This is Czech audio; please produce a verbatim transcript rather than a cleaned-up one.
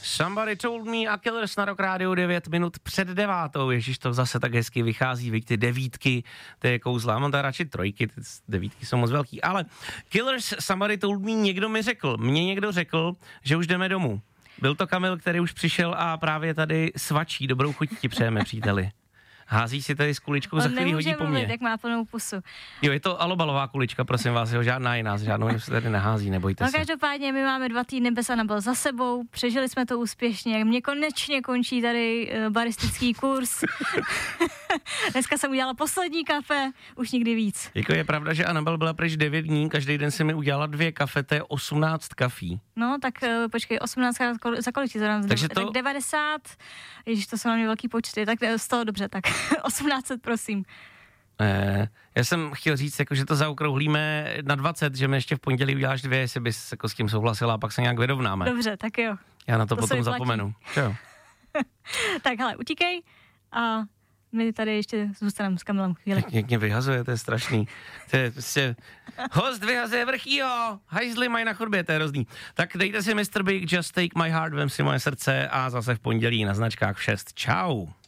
Somebody told me a Killers na Rock Rádiu devět minut před devátou. Ježíš, to zase tak hezky vychází, víš, ty devítky, to je kouzla, mám tady radši trojky, ty devítky jsou moc velký, ale Killers, Somebody told me, někdo mi řekl, mě někdo řekl, že už jdeme domů. Byl to Kamil, který už přišel a právě tady svačí, dobrou chuť ti přejeme, příteli. Hází si tady s kuličkou, za chvíli hodí po mně. Mluvit, jak má plnou pusu. Jo, je to alobalová kulička, prosím vás, jo, žádná jiná, žádnou se tady nehází, nebojte no, se. No každopádně my máme dva týdny bez Anabel za sebou, přežili jsme to úspěšně, mě konečně končí tady uh, baristický kurz. Dneska jsem udělala poslední kafe, už nikdy víc. Jako je pravda, že Anabel byla pryč devět dní, každý den si mi udělala dvě kafe, to je osmnáct kafí. No, tak uh, počkej, osmnáct za kolik ti zadám? Takže to... Tak devadesát, ježiš, to jsou na mě velký počty, tak z toho dobře, tak osmnáct set, prosím. Eh, já jsem chtěl říct, jako, že to zaokrouhlíme na dvacet, že mi ještě v pondělí uděláš dvě, jestli bys jako, s tím souhlasila a pak se nějak vyrovnáme. Dobře, tak jo. Já na to, to potom zapomenu. Jo. Tak hele, utíkej a my tady ještě zůstaneme s Kamilem chvíli. Jak, jak mě vyhazuje, to je strašný. To je prostě, host vyhazuje vrchýho, hajzly mají na chodbě, to je hrozný. Tak dejte si mister Big, Just Take My Heart, vem si moje srdce a zase v pondělí na značkách v šest. Čau.